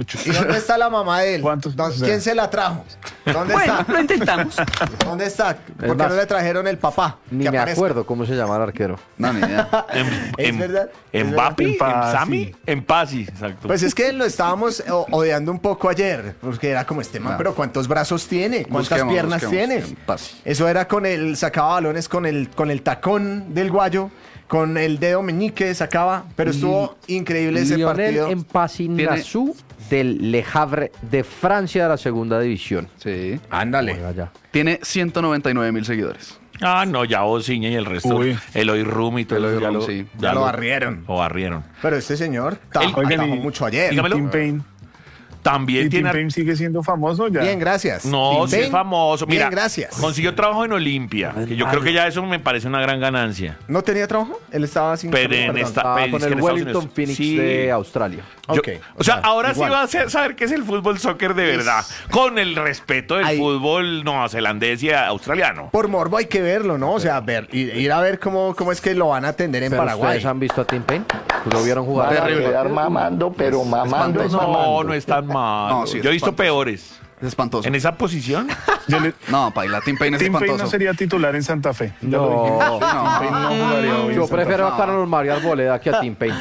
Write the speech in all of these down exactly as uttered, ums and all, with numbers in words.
muchos. ¿Y dónde está la mamá de él? ¿Cuántos? ¿Dó- ¿Quién se la trajo? ¿Dónde Bueno, está? lo intentamos. ¿Dónde está? ¿Por qué más, no le trajeron el papá? Ni Que me aparezca. acuerdo cómo se llama el arquero. No, ni idea. En, Es en- verdad, es en verdad. Papi, en Pasi. Sami, en Pasi, exacto. Pues es que lo estábamos o- odiando un poco ayer, porque era como este man, No. pero ¿cuántos brazos tiene? ¿Cuántas Busquemos, piernas busquemos. tiene? Pasi. Eso era con el, sacaba balones con el, con el tacón del guayo, con el dedo meñique sacaba, pero estuvo increíble ese Lionel partido. Empasinazu del Le Havre de Francia de la segunda división. Sí. Ándale. Juega ya. Tiene ciento noventa y nueve mil seguidores. Ah, no, ya Ociña y el resto. Uy. Eloy Rum y todo Eloy eso, ya Rum, lo, sí. Ya lo barrieron. Lo barrieron. Pero este señor trabajó, Oigan, trabajó y- mucho ayer. dígamelo. Tim Payne. También ¿Y Tim tiene... Payne sigue siendo famoso ya? Bien, gracias. No, Tim sí es Payne, famoso. Mira, Bien, gracias. consiguió trabajo en Olimpia, que yo creo que ya eso me parece una gran ganancia. ¿No tenía trabajo? Él estaba sin Pero en perdón. esta- Estaba pero es con que el en Estados Wellington Unidos- Phoenix sí. de Australia. Yo- Ok, o sea, o sea, ahora igual. sí va a ser- saber qué es el fútbol soccer de verdad, con el respeto del Ay. fútbol neozelandés y australiano. Por morbo hay que verlo, ¿no? O sea, ver, ir, ir a ver cómo, cómo es que lo van a atender en Pero Paraguay. ¿ustedes han visto a Tim Payne? ¿Lo vieron jugar? Terrible. quedar mamando, pero mamando es No, mamando. no es tan mal. No, sí, es yo he visto espantoso. peores. Es espantoso. En esa posición, Yo le- No, paila, Tim Payne es Tim Payne espantoso. no sería titular en Santa Fe. Ya No. lo dijimos. Tim Payne no jugaría hoy en Yo Santa prefiero Fe. a Carlos Mario Arboleda que a Tim Payne.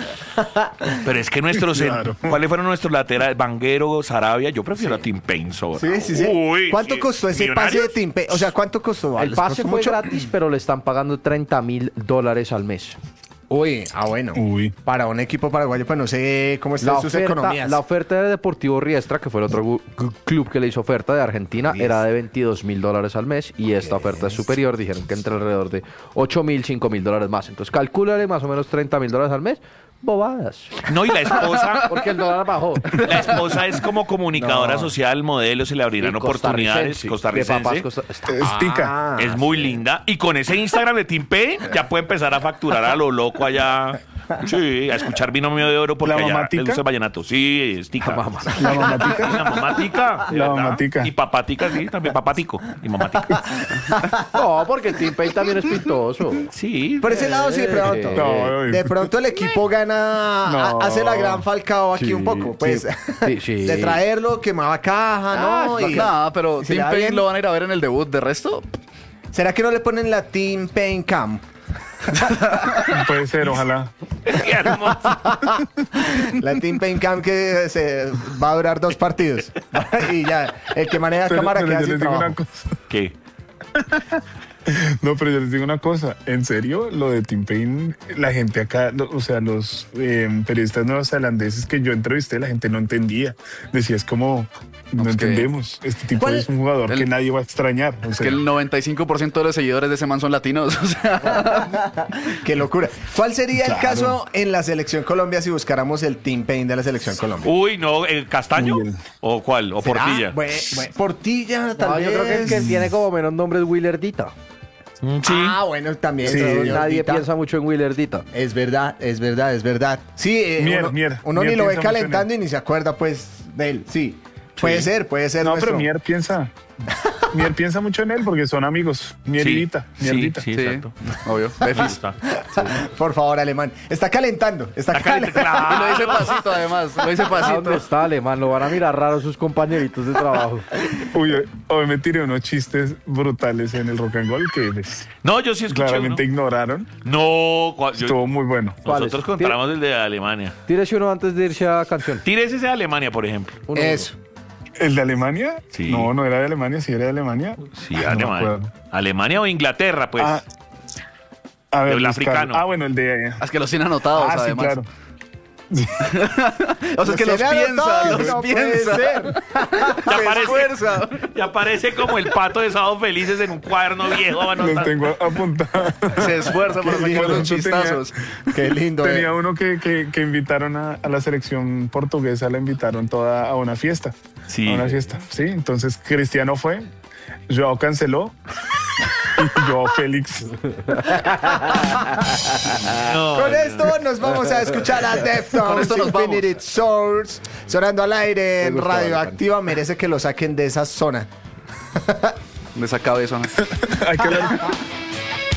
pero es que nuestros... Claro. ¿Cuáles fueron nuestros laterales? Vanguero, Sarabia, yo prefiero a Tim Payne sobre. Sí, sí, sí. Uy, ¿Cuánto sí. costó ese pase ¿Millonarios? de Tim Payne? O sea, ¿cuánto costó? El ¿Les pase costó fue mucho? gratis, pero le están pagando treinta mil dólares al mes. Uy, ah, bueno. Uy. Para un equipo paraguayo, pues no sé cómo La están sus oferta, economías. la oferta de Deportivo Riestra, que fue el otro gu- gu- club que le hizo oferta de Argentina, era de veintidós mil dólares al mes y esta oferta es superior. Dijeron que entre alrededor de ocho mil, cinco mil dólares más. Entonces, calcúlale más o menos treinta mil dólares al mes. Bobadas. No, y la esposa... Porque el dólar bajó. La esposa es como comunicadora No. social, modelo, se le abrirán Y oportunidades. costarricense, de papás Costarricense. costa- está- Es tica. Ah, Es muy linda. Y con ese Instagram de Tim Payne ya puede empezar a facturar a lo loco allá. Sí, a escuchar Binomio de Oro porque ¿La allá mamatica? le gusta el vallenato. Sí, es tica. La mamá. La mamatica. La mamatica. de La verdad. mamatica. Y papatica, sí, también papatico. Y mamatica. No, porque Tim Payne también es pintoso. Sí. Por ese lado sí, de pronto. Eh, No, De pronto el equipo gana, No. ha- hace la gran Falcao aquí Sí, un poco. Pues sí, sí. de traerlo, quemaba caja, ¿no? Ah, Y- nada, pero y se le Tim da Payne bien. lo van a ir a ver en el debut. De resto, ¿Será que no le ponen la Team Payne Cam? Puede ser, ojalá. Qué hermoso. La Team Payne Cam que se va a durar dos partidos. Y ya, el que maneja Pero, cámara pero queda yo sin les digo una trabajo. cosa. ¿Qué? No, pero yo les digo una cosa. En serio, lo de Tim Payne, la gente acá, lo- o sea, los eh, periodistas neozelandeses que yo entrevisté, la gente no entendía. Decía, es como, no pues que- entendemos. Este tipo ¿Cuál- es un jugador el- que nadie va a extrañar. O es sea, que el noventa y cinco por ciento de los seguidores de ese man son latinos. O sea, Qué locura. ¿Cuál sería el Claro. caso en la selección Colombia si buscáramos el Team Payne de la selección Colombia? Uy, no, ¿el Castaño? Muy bien. ¿O cuál? ¿O ¿Será? Portilla? Bue- bue- Portilla, tal No, vez. yo creo que el que tiene como menos nombre es Willerdita. Mm, Sí. Ah, bueno, también. Sí, señor Nadie Dita. piensa mucho en Willerdita. Es verdad, es verdad, es verdad. Sí, eh, Mier, uno, Mier, uno Mier ni lo ve piensa mucho en calentando y ni se acuerda, pues, de él. Sí, puede ser, puede ser. no, nuestro- pero Mier piensa. Mier piensa mucho en él porque son amigos. Mieridita, Sí, mierdita. sí, sí, exacto. obvio. Me Befis. gusta. Por favor, alemán. Está calentando, está, Está caliente, calentando. Y lo dice pasito, además. Lo dice ¿A dónde pasito. está Alemán? Lo van a mirar raro sus compañeritos de trabajo. Uy, hoy me tiré unos chistes brutales en el rock and roll que pues, No, yo sí escuché claramente uno. ignoraron. No, cua- yo- Estuvo muy bueno. ¿Cuáles? nosotros contamos el de Alemania. Tírese uno antes de irse a canción. Tírese ese de Alemania, por ejemplo. Uno, Eso. ¿El de Alemania? Sí. No, no era de Alemania, sí era de Alemania. Sí, No me Alemania. acuerdo. Alemania o Inglaterra, pues. Ah, a ver, el Luis africano. Carlos. Ah, bueno, el de... Es que los tiene anotados, Ah, sí, además. claro. O sea, es que los tiene piensa, anotados, los no puede piensa. ser. ya, se aparece, esfuerza. ya aparece como el pato de Sábado Felices en un cuaderno viejo. Los anotado. tengo apuntados. Se esfuerza por Qué sacar lindo, los eso tenía- chistazos. Qué lindo. eh. Tenía uno que, que, que invitaron a, a la selección portuguesa, la invitaron toda a una fiesta. Sí. A una fiesta, sí. Entonces Cristiano fue, Joao canceló y Joao Félix. No, Con no. esto nos vamos a escuchar a Con Deftones esto nos Infinite vamos. Source sonando al aire en Me gustó, Radioactiva. Merece que lo saquen de esa zona. De esa cabeza. Hay que hablar-